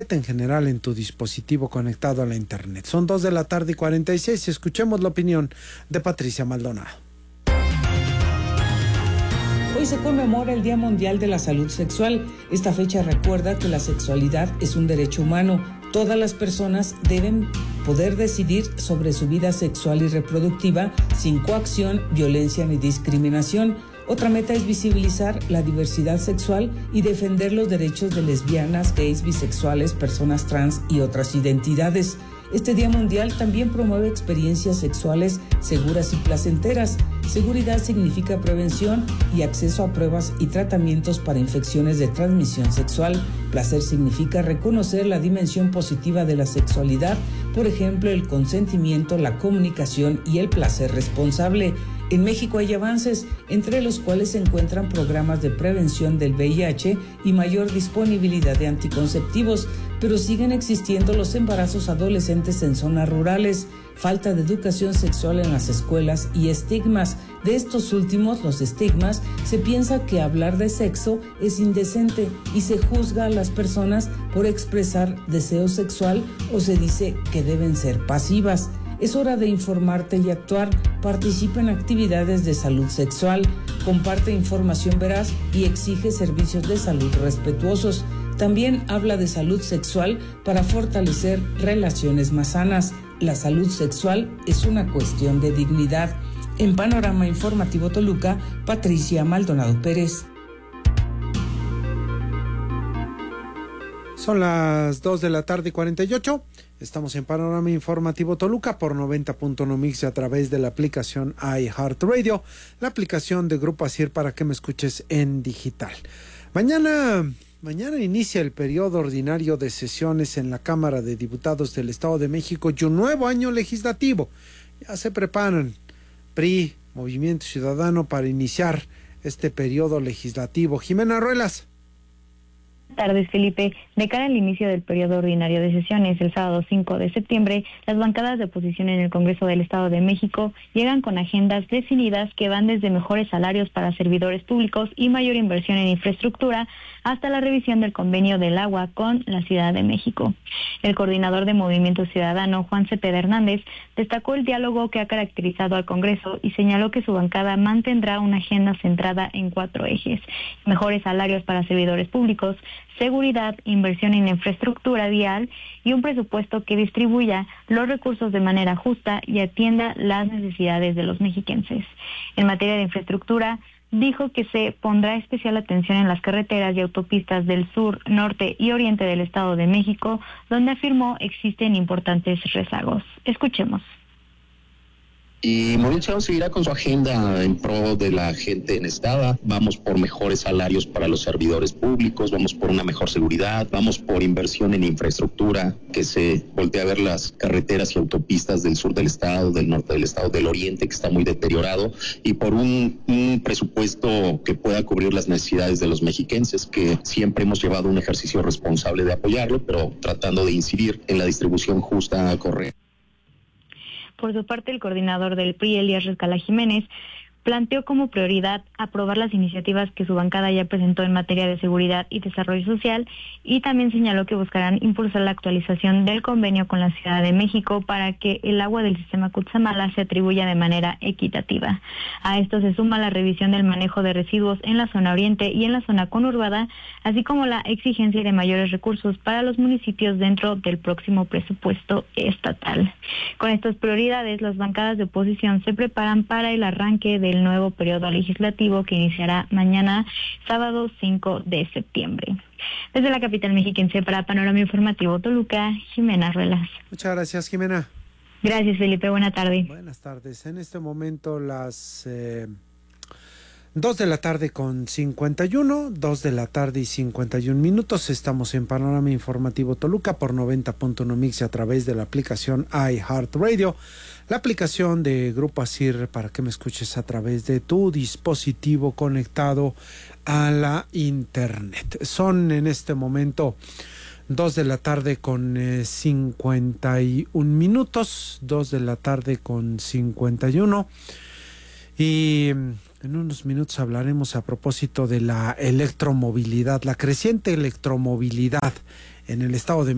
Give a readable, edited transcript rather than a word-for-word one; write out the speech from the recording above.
Internet, en general en tu dispositivo conectado a la Internet. Son 2:46 p.m. Escuchemos la opinión de Patricia Maldonado. Hoy se conmemora el Día Mundial de la Salud Sexual. Esta fecha recuerda que la sexualidad es un derecho humano. Todas las personas deben poder decidir sobre su vida sexual y reproductiva sin coacción, violencia ni discriminación. Otra meta es visibilizar la diversidad sexual y defender los derechos de lesbianas, gays, bisexuales, personas trans y otras identidades. Este Día Mundial también promueve experiencias sexuales seguras y placenteras. Seguridad significa prevención y acceso a pruebas y tratamientos para infecciones de transmisión sexual. Placer significa reconocer la dimensión positiva de la sexualidad, por ejemplo, el consentimiento, la comunicación y el placer responsable. En México hay avances, entre los cuales se encuentran programas de prevención del VIH y mayor disponibilidad de anticonceptivos, pero siguen existiendo los embarazos adolescentes en zonas rurales, falta de educación sexual en las escuelas y estigmas. De estos últimos, los estigmas, se piensa que hablar de sexo es indecente y se juzga a las personas por expresar deseo sexual o se dice que deben ser pasivas. Es hora de informarte y actuar. Participa en actividades de salud sexual, comparte información veraz y exige servicios de salud respetuosos. También habla de salud sexual para fortalecer relaciones más sanas. La salud sexual es una cuestión de dignidad. En Panorama Informativo Toluca, Patricia Maldonado Pérez. Son las 2:48 p.m. Estamos en Panorama Informativo Toluca por 90.1 MIX a través de la aplicación iHeartRadio, la aplicación de Grupo ASIR para que me escuches en digital. Mañana inicia el periodo ordinario de sesiones en la Cámara de Diputados del Estado de México y un nuevo año legislativo. Ya se preparan PRI, Movimiento Ciudadano, para iniciar este periodo legislativo. Jimena Ruelas. Buenas tardes, Felipe. De cara al inicio del periodo ordinario de sesiones, el sábado 5 de septiembre, las bancadas de oposición en el Congreso del Estado de México llegan con agendas definidas que van desde mejores salarios para servidores públicos y mayor inversión en infraestructura hasta la revisión del convenio del agua con la Ciudad de México. El coordinador de Movimiento Ciudadano, Juan Cepeda Hernández, destacó el diálogo que ha caracterizado al Congreso y señaló que su bancada mantendrá una agenda centrada en 4 ejes: mejores salarios para servidores públicos, seguridad, inversión en infraestructura vial y un presupuesto que distribuya los recursos de manera justa y atienda las necesidades de los mexiquenses. En materia de infraestructura, dijo que se pondrá especial atención en las carreteras y autopistas del sur, norte y oriente del Estado de México, donde afirmó existen importantes rezagos. Escuchemos. Y Movimiento Ciudadano seguirá con su agenda en pro de la gente necesitada. Vamos por mejores salarios para los servidores públicos, vamos por una mejor seguridad, vamos por inversión en infraestructura, que se voltee a ver las carreteras y autopistas del sur del estado, del norte del estado, del oriente, que está muy deteriorado, y por un presupuesto que pueda cubrir las necesidades de los mexiquenses, que siempre hemos llevado un ejercicio responsable de apoyarlo, pero tratando de incidir en la distribución justa, correcta. Por su parte, el coordinador del PRI, Elías Rescala Jiménez, planteó como prioridad aprobar las iniciativas que su bancada ya presentó en materia de seguridad y desarrollo social, y también señaló que buscarán impulsar la actualización del convenio con la Ciudad de México para que el agua del sistema Cutzamala se atribuya de manera equitativa. A esto se suma la revisión del manejo de residuos en la zona oriente y en la zona conurbada, así como la exigencia de mayores recursos para los municipios dentro del próximo presupuesto estatal. Con estas prioridades, las bancadas de oposición se preparan para el arranque del nuevo periodo legislativo que iniciará mañana, sábado 5 de septiembre. Desde la capital mexiquense para Panorama Informativo Toluca, Jimena Ruelas. Muchas gracias, Jimena. Gracias, Felipe. Buena tarde. Buenas tardes. En este momento las 2:51 p.m. 2:51 p.m. Estamos en Panorama Informativo Toluca por 90.1 MIX a través de la aplicación iHeartRadio, la aplicación de Grupo ASIR para que me escuches a través de tu dispositivo conectado a la Internet. Son en este momento 2:51 p.m. 2:51 p.m. Y en unos minutos hablaremos a propósito de la electromovilidad, la creciente electromovilidad en el Estado de